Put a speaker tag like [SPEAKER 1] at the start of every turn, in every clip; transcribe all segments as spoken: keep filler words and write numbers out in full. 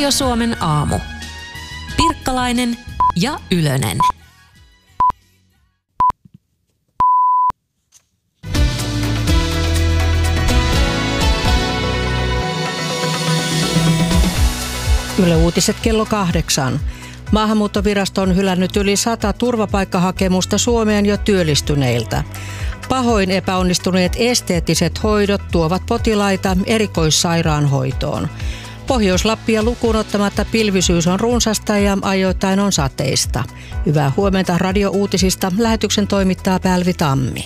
[SPEAKER 1] Radio Suomen aamu. Pirkkalainen ja Ylönen.
[SPEAKER 2] Yle Uutiset kello kahdeksan. Maahanmuuttovirasto on hylännyt yli sata turvapaikkahakemusta Suomeen jo työllistyneiltä. Pahoin epäonnistuneet esteettiset hoidot tuovat potilaita erikoissairaanhoitoon. Pohjois-Lappia lukuun ottamatta pilvisyys on runsasta ja ajoittain on sateista. Hyvää huomenta Radio-uutisista. Lähetyksen toimittaa Pälvi Tammi.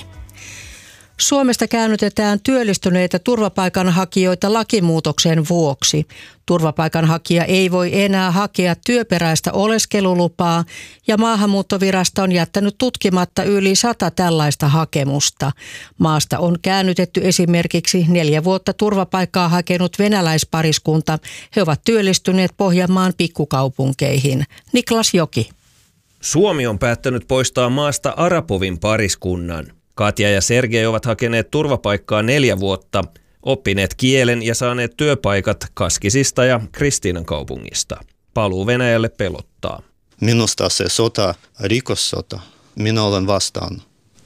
[SPEAKER 2] Suomesta käännytetään työllistyneitä turvapaikanhakijoita lakimuutoksen vuoksi. Turvapaikanhakija ei voi enää hakea työperäistä oleskelulupaa ja Maahanmuuttovirasto on jättänyt tutkimatta yli sata tällaista hakemusta. Maasta on käännytetty esimerkiksi neljä vuotta turvapaikkaa hakenut venäläispariskunta. He ovat työllistyneet Pohjanmaan pikkukaupunkeihin. Niklas Joki.
[SPEAKER 3] Suomi on päättänyt poistaa maasta Arapovin pariskunnan. Katja ja Sergei ovat hakeneet turvapaikkaa neljä vuotta, oppineet kielen ja saaneet työpaikat Kaskisista ja Kristiinan kaupungista. Paluu Venäjälle pelottaa.
[SPEAKER 4] Minusta se sota, rikossota, minä olen vastaan.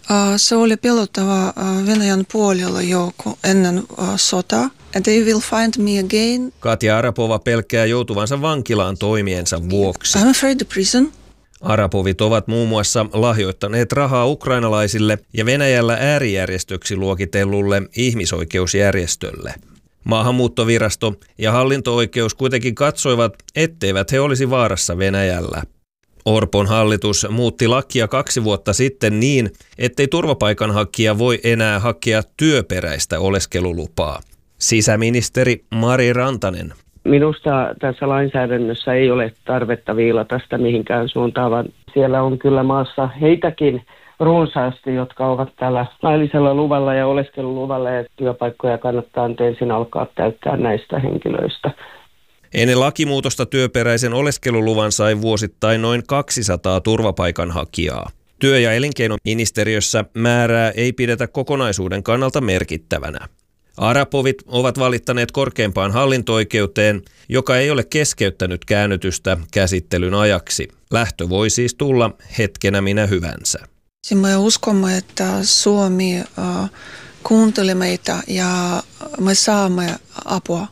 [SPEAKER 5] Se oli pelottava Venäjän puolella jo ennen sotaa. And they will find me again.
[SPEAKER 3] Katja Arapova pelkää joutuvansa vankilaan toimiensa vuoksi.
[SPEAKER 5] I'm afraid of prison.
[SPEAKER 3] Arapovit ovat muun muassa lahjoittaneet rahaa ukrainalaisille ja Venäjällä äärijärjestöksi luokitellulle ihmisoikeusjärjestölle. Maahanmuuttovirasto ja hallinto-oikeus kuitenkin katsoivat, etteivät he olisi vaarassa Venäjällä. Orpon hallitus muutti lakia kaksi vuotta sitten niin, ettei turvapaikanhakija voi enää hakea työperäistä oleskelulupaa. Sisäministeri Mari Rantanen.
[SPEAKER 6] Minusta tässä lainsäädännössä ei ole tarvetta viilata sitä mihinkään suuntaan, vaan siellä on kyllä maassa heitäkin runsaasti, jotka ovat tällä laillisella luvalla ja oleskeluluvalla, ja työpaikkoja kannattaa ensin alkaa täyttää näistä henkilöistä.
[SPEAKER 3] Ennen lakimuutosta työperäisen oleskeluluvan sai vuosittain noin kaksisataa turvapaikanhakijaa. Työ- ja elinkeinoministeriössä määrää ei pidetä kokonaisuuden kannalta merkittävänä. Arapovit ovat valittaneet korkeimpaan hallinto-oikeuteen, joka ei ole keskeyttänyt käännytystä käsittelyn ajaksi. Lähtö voi siis tulla hetkenä minä hyvänsä.
[SPEAKER 5] Me uskomme, että Suomi äh, kuuntelee meitä ja me saamme apua.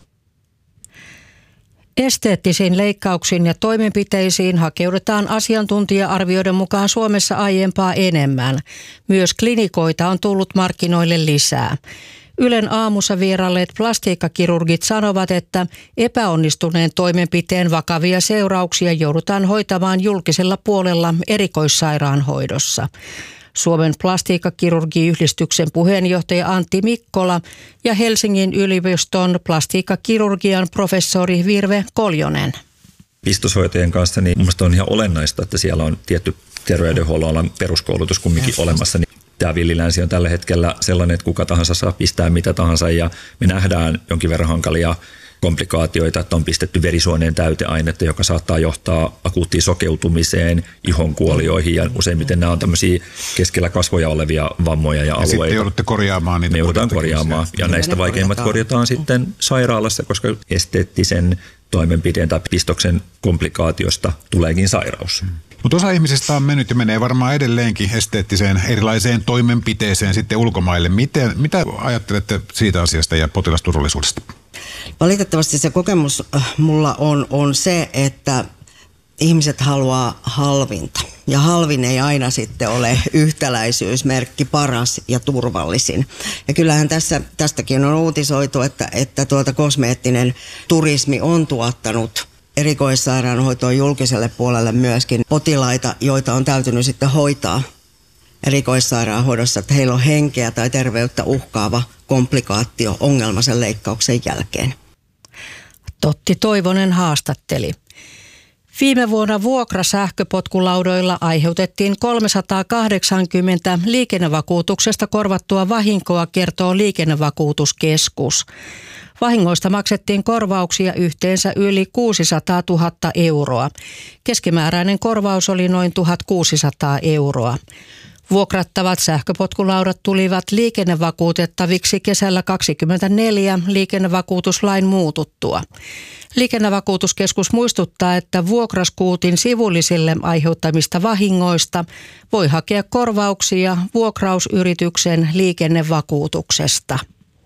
[SPEAKER 2] Esteettisiin leikkauksiin ja toimenpiteisiin hakeudutaan asiantuntija-arvioiden mukaan Suomessa aiempaa enemmän. Myös klinikoita on tullut markkinoille lisää. Ylen aamussa vierailleet plastiikkakirurgit sanovat, että epäonnistuneen toimenpiteen vakavia seurauksia joudutaan hoitamaan julkisella puolella erikoissairaanhoidossa. Suomen plastiikkakirurgiyhdistyksen puheenjohtaja Antti Mikkola ja Helsingin yliopiston plastiikkakirurgian professori Virve Koljonen.
[SPEAKER 7] Pistoshoitajien kanssa niin mielestäni on ihan olennaista, että siellä on tietty terveydenhuollon alan peruskoulutus kumminkin olemassa. Tämä villilänsi on tällä hetkellä sellainen, että kuka tahansa saa pistää mitä tahansa ja me nähdään jonkin verran hankalia komplikaatioita, että on pistetty verisuoneen täyteainetta, joka saattaa johtaa akuuttiin sokeutumiseen, ihonkuolioihin ja useimmiten nämä on tämmöisiä keskellä kasvoja olevia vammoja ja, ja alueita.
[SPEAKER 8] Sitten joudutte korjaamaan niitä.
[SPEAKER 7] Me joudutaan korjaamaan ja näistä vaikeimmat korjataan sitten sairaalassa, koska esteettisen toimenpiteen tai pistoksen komplikaatiosta tuleekin sairaus.
[SPEAKER 8] Mutta osa ihmisistä on mennyt ja menee varmaan edelleenkin esteettiseen erilaiseen toimenpiteeseen sitten ulkomaille. Miten, mitä ajattelette siitä asiasta ja potilasturvallisuudesta?
[SPEAKER 9] Valitettavasti se kokemus mulla on, on se, että ihmiset haluaa halvinta. Ja halvin ei aina sitten ole yhtäläisyysmerkki paras ja turvallisin. Ja kyllähän tässä, tästäkin on uutisoitu, että, että tuota kosmeettinen turismi on tuottanut erikoissairaanhoitoon julkiselle puolelle myöskin potilaita, joita on täytynyt sitten hoitaa erikoissairaanhoidossa, että heillä on henkeä tai terveyttä uhkaava komplikaatio ongelma sen leikkauksen jälkeen.
[SPEAKER 2] Totti Toivonen haastatteli. Viime vuonna vuokrasähköpotkulaudoilla aiheutettiin kolmesataakahdeksankymmentä liikennevakuutuksesta korvattua vahinkoa, kertoo Liikennevakuutuskeskus. Vahingoista maksettiin korvauksia yhteensä yli kuusisataatuhatta euroa. Keskimääräinen korvaus oli noin tuhatkuusisataa euroa. Vuokrattavat sähköpotkulaudat tulivat liikennevakuutettaviksi kesällä kaksikymmentäneljä liikennevakuutuslain muututtua. Liikennevakuutuskeskus muistuttaa, että vuokraskuutin sivullisille aiheuttamista vahingoista voi hakea korvauksia vuokrausyrityksen liikennevakuutuksesta.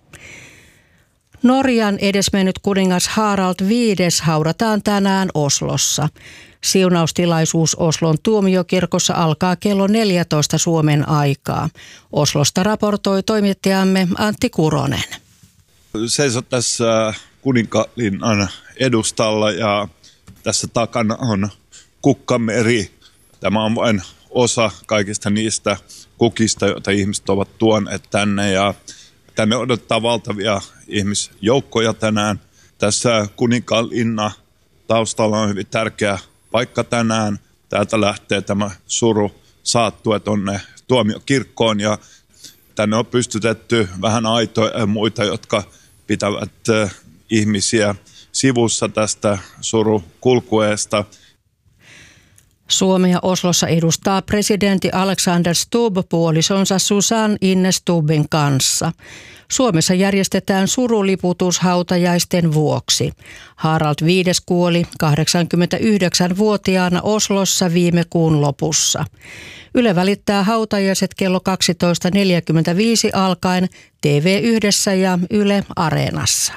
[SPEAKER 2] Norjan edesmennyt kuningas Harald viides haudataan tänään Oslossa. Siunaustilaisuus Oslon tuomiokirkossa alkaa kello neljätoista Suomen aikaa. Oslosta raportoi toimittajamme Antti Kuronen.
[SPEAKER 10] Seisot tässä kuninkalinnan edustalla ja tässä takana on Kukkameri. Tämä on vain osa kaikista niistä kukista, joita ihmiset ovat tuoneet tänne ja tänne odottaa valtavia ihmisjoukkoja tänään. Tässä kuninkalinna taustalla on hyvin tärkeä paikka tänään. Täältä lähtee tämä suru saattue tuonne tuomiokirkkoon ja tänne on pystytetty vähän aitoja ja muita, jotka pitävät ihmisiä sivussa tästä surukulkueesta.
[SPEAKER 2] Suomea Oslossa edustaa presidentti Alexander Stubb puolisonsa Susanne Ine Stubbin kanssa. Suomessa järjestetään suruliputus hautajaisten vuoksi. Harald viides kuoli kahdeksankymmentäyhdeksänvuotiaana Oslossa viime kuun lopussa. Yle välittää hautajaiset kello kaksitoista neljäkymmentäviisi alkaen T V yhdessä ja Yle Areenassa.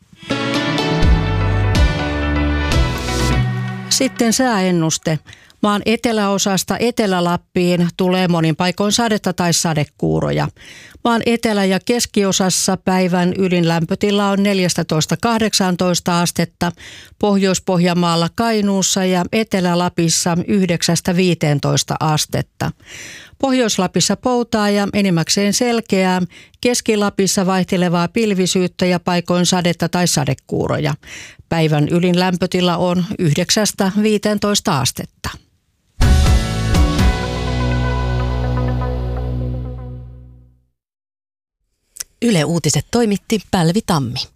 [SPEAKER 2] Sitten sääennuste. Maan eteläosasta Etelä-Lappiin tulee monin paikoin sadetta tai sadekuuroja. Maan etelä- ja keskiosassa päivän ylin lämpötila on neljätoista kahdeksantoista astetta, Pohjois-Pohjanmaalla, Kainuussa ja Etelä-Lapissa yhdeksästä viiteentoista astetta. Pohjois-Lapissa poutaa ja enimmäkseen selkeää, Keski-Lapissa vaihtelevaa pilvisyyttä ja paikoin sadetta tai sadekuuroja. Päivän ylin lämpötila on yhdeksästä viiteentoista astetta.
[SPEAKER 1] Yle Uutiset toimitti Pälvi Tammi.